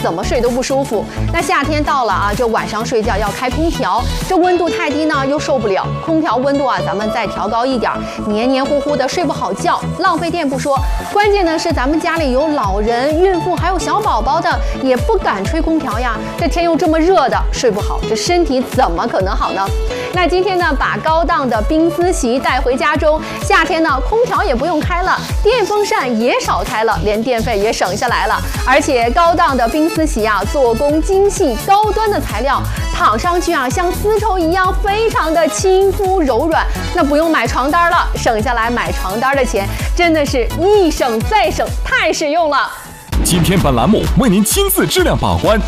怎么睡都不舒服。那夏天到了啊，这晚上睡觉要开空调，这温度太低呢又受不了，空调温度啊咱们再调高一点，黏黏糊糊的睡不好觉，浪费电不说，关键呢是咱们家里有老人、孕妇还有小宝宝的，也不敢吹空调呀。这天又这么热的，睡不好，这身体怎么可能好呢？那今天呢，把高档的冰丝席带回家中，夏天呢空调也不用开了，电风扇也少开了，连电费也省下来了。而且高档的冰丝席啊，做工精细，高端的材料，躺上去啊像丝绸一样，非常的亲肤柔软。那不用买床单了，省下来买床单的钱，真的是一省再省，太实用了。 今天本栏目为您亲自质量把关。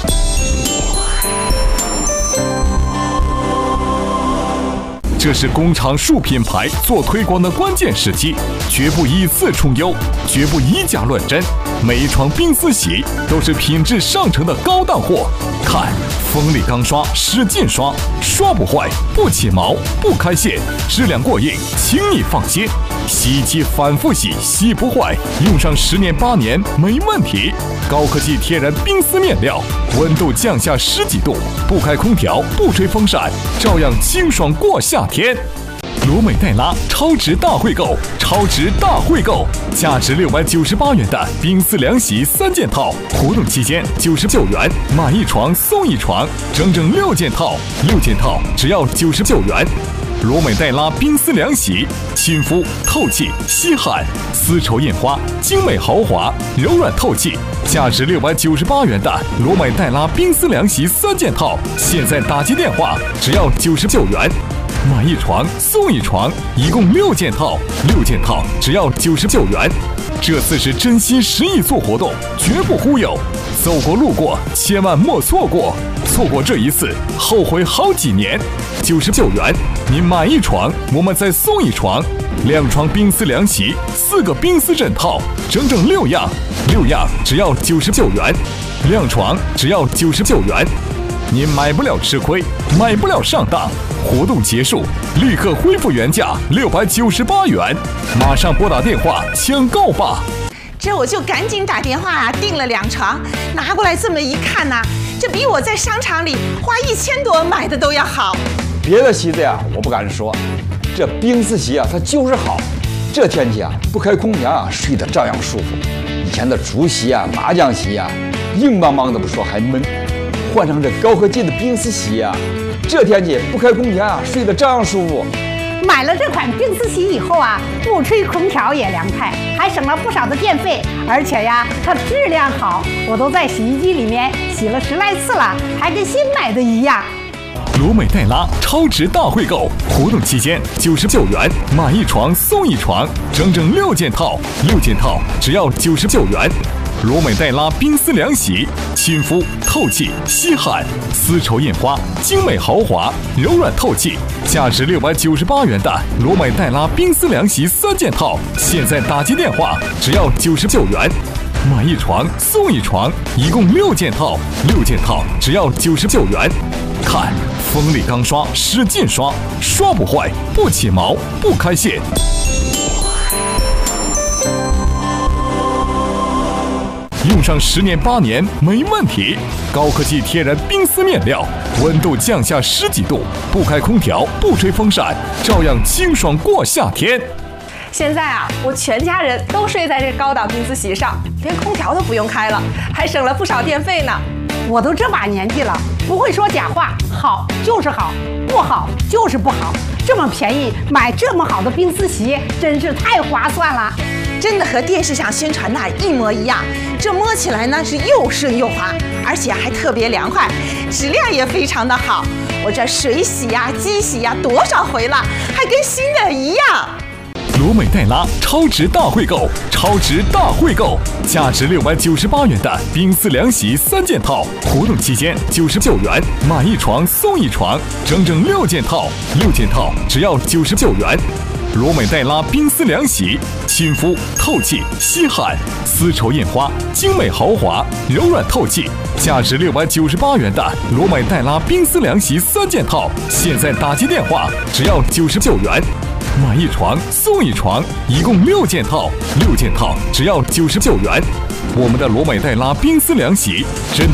这是工厂树品牌做推广的关键时期，绝不以次充优，绝不以假乱真。每一床冰丝席都是品质上乘的高档货。看，锋利钢刷，使劲刷，刷不坏，不起毛，不开线，质量过硬，请你放心。洗衣机反复洗，洗不坏，用上10年8年没问题。高科技天然冰丝面料，温度降下10几度，不开空调，不吹风扇，照样清爽过夏天。罗美黛拉超值大汇购，超值大汇购，价值698元的冰丝凉席3件套，活动期间99元，买一床送一床，整整6件套，6件套只要99元。罗美黛拉冰丝凉席，亲肤透气吸汗，丝绸印花，精美豪华，柔软透气，价值698元的罗美黛拉冰丝凉席3件套，现在打击电话只要99元。买一床送一床，一共6件套，6件套只要99元。这次是真心实意做活动，绝不忽悠。走过路过，千万莫错过，错过这一次，后悔好几年。99元，您买一床，我们再送一床，2床冰丝凉席，4个冰丝枕套，整整6样，6样只要99元，2床只要99元。您买不了吃亏，买不了上当。活动结束，立刻恢复原价698元，马上拨打电话抢购吧。 这我就赶紧打电话订了2床，拿过来这么一看呢，这比我在商场里花1000多买的都要好。 别的席子呀，我不敢说，这冰丝席啊，它就是好。这天气啊，不开空调啊，睡得照样舒服。以前的竹席啊、麻将席啊，硬邦邦的不说还闷，换上这高科技的冰丝席啊，这天气不开空调啊，睡得照样舒服。 买了这款冰丝席以后啊，不吹空调也凉快，还省了不少的电费，而且呀，它质量好，我都在洗衣机里面洗了10来次了，还跟新买的一样。 罗美黛拉超值大汇购，活动期间99元，买一床送一床，整整6件套，6件套只要99元。罗美黛拉冰丝凉席，亲肤透气吸汗，丝绸印花，精美豪华，柔软透气，价值698元的罗美黛拉冰丝凉席3件套，现在打击电话只要99元。买一床送一床，一共6件套，6件套只要99元。看，锋利钢刷，使劲刷，刷不坏，不起毛，不开线。用上10年8年没问题。高科技天然冰丝面料，温度降下10几度，不开空调，不吹风扇，照样清爽过夏天。 现在啊，我全家人都睡在这高档冰丝席上，连空调都不用开了，还省了不少电费呢。 我都这把年纪了，不会说假话，好就是好，不好就是不好。这么便宜买这么好的冰丝席，真是太划算了。 真的和电视上宣传的一模一样，这摸起来呢是又顺又滑，而且还特别凉快，质量也非常的好。我这水洗呀、机洗呀多少回了，还跟新的一样。 罗美黛拉超值大汇购，超值大汇购，价值698元的冰丝凉席3件套，活动期间99元，买一床送一床，整整6件套，6件套只要99元。罗美黛拉冰丝凉席，亲肤透气吸汗，丝绸印花，精美豪华，柔软透气，价值698元的罗美黛拉冰丝凉席3件套，现在打击电话只要99元。买一床送一床，一共6件套，6件套只要99元。我们的罗美黛拉冰丝凉席真